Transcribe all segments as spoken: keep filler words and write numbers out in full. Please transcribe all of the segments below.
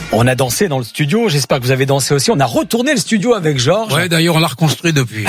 On a dansé dans le studio, j'espère que vous avez dansé aussi. On a retourné le studio avec Georges. Ouais, d'ailleurs, on l'a reconstruit depuis.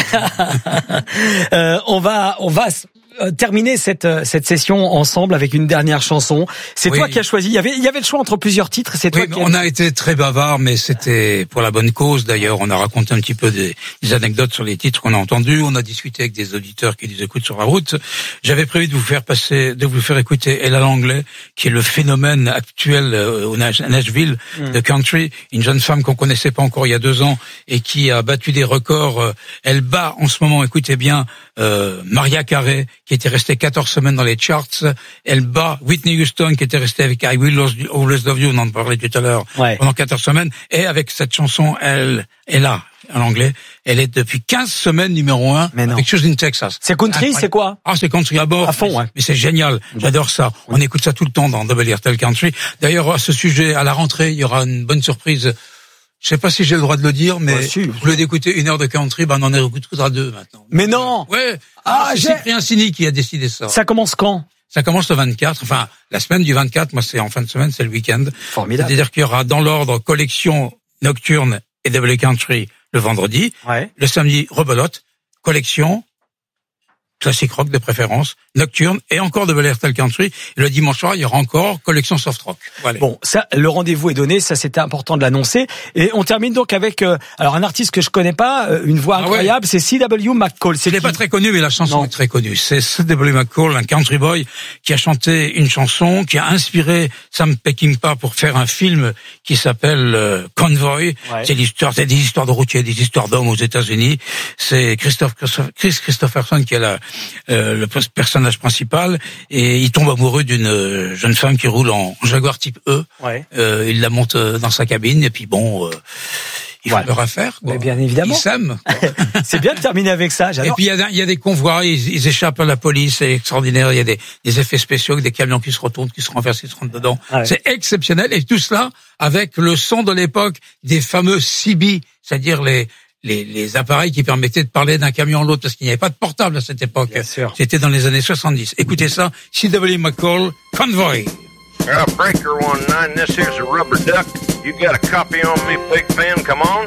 euh, on va, on va terminer cette cette session ensemble avec une dernière chanson. C'est oui. toi qui as choisi. Il y avait il y avait le choix entre plusieurs titres. C'est toi oui, qui on a été très bavard, mais c'était pour la bonne cause. D'ailleurs, on a raconté un petit peu des, des anecdotes sur les titres qu'on a entendus. On a discuté avec des auditeurs qui nous écoutent sur la route. J'avais prévu de vous faire passer, de vous faire écouter Ella Langley, qui est le phénomène actuel au Nashville mm. de country, une jeune femme qu'on connaissait pas encore il y a deux ans et qui a battu des records. Elle bat en ce moment, écoutez bien, euh, Mariah Carey, qui était restée quatorze semaines dans les charts. Elle bat Whitney Houston, qui était restée avec I Will Always Love You, on en parlait tout à l'heure, ouais. pendant quatorze semaines. Et avec cette chanson, elle est là, en anglais. Elle est depuis quinze semaines numéro un avec Chose in Texas. C'est country, c'est quoi? Ah, c'est country à bord. À fond, ouais. Mais c'est génial. J'adore ça. On oui. écoute ça tout le temps dans Double R T L Country. D'ailleurs, à ce sujet, à la rentrée, il y aura une bonne surprise. Je sais pas si j'ai le droit de le dire, mais ouais, au lieu d'écouter une heure de country, ben on en écoutera deux maintenant. Mais non. Ouais. Ah, c'est Cyprien Sini qui a décidé ça. Ça commence quand? Ça commence le vingt-quatre. Enfin, la semaine du vingt-quatre. Moi, c'est en fin de semaine, c'est le week-end. Formidable. C'est-à-dire qu'il y aura dans l'ordre collection nocturne et double country le vendredi. Ouais. Le samedi rebelote, collection classique rock de préférence, nocturne et encore de R T L Country. Et le dimanche soir, il y aura encore collection soft rock. Voilà. Bon, ça, le rendez-vous est donné, ça c'était important de l'annoncer. Et on termine donc avec euh, alors un artiste que je connais pas, euh, une voix incroyable, ah ouais. c'est C W McCall. C'est n'est pas très connu, mais la chanson non. est très connue. C'est C W McCall, un country boy qui a chanté une chanson, qui a inspiré Sam Peckinpah pour faire un film qui s'appelle euh, Convoy. Ouais. C'est l'histoire, c'est des histoires de routiers, des histoires d'hommes aux États-Unis. C'est Christophe, Chris Christopherson qui est la Euh, le personnage principal, et il tombe amoureux d'une jeune femme qui roule en Jaguar type E. Ouais. Euh, il la monte dans sa cabine et puis bon, euh, ils ouais. font leur affaire. Quoi. Mais bien évidemment. Ils s'aiment. C'est bien de terminer avec ça. J'adore. Et puis il y a, il y a des convois, ils, ils échappent à la police, c'est extraordinaire. Il y a des, des effets spéciaux, avec des camions qui se retournent, qui se renversent, qui se rentrent dedans. Ouais. C'est exceptionnel, et tout cela avec le son de l'époque des fameux C B, c'est-à-dire les Les, les appareils qui permettaient de parler d'un camion à l'autre, parce qu'il n'y avait pas de portable à cette époque. C'était dans les années soixante-dix. Écoutez ça, C W McCall, Convoy. Uh, breaker one nine, this here's a rubber duck. You got a copy on me, Big Ben, come on.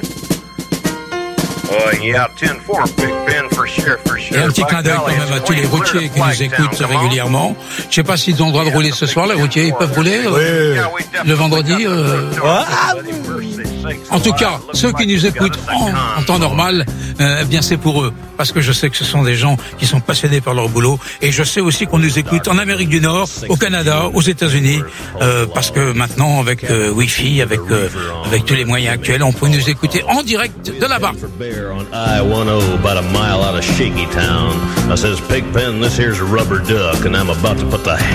Uh, yeah, ten four, Big Ben, for sure, for sure. Et un petit clin d'œil quand même à tous les routiers qui nous écoutent régulièrement. Je sais pas s'ils ont le droit de rouler ce soir, les routiers, ils peuvent rouler euh, le vendredi. Euh... Ah En tout cas, ceux qui nous écoutent en, en temps normal, euh, eh bien c'est pour eux, parce que je sais que ce sont des gens qui sont passionnés par leur boulot, et je sais aussi qu'on nous écoute en Amérique du Nord, au Canada, aux États-Unis, euh, parce que maintenant avec euh, Wi-Fi, avec euh, avec tous les moyens actuels, on peut nous écouter en direct de là-bas. On I ten, about a mile out of Shaky Town. I says, Pigpen, this here's a rubber duck, and I'm about to put the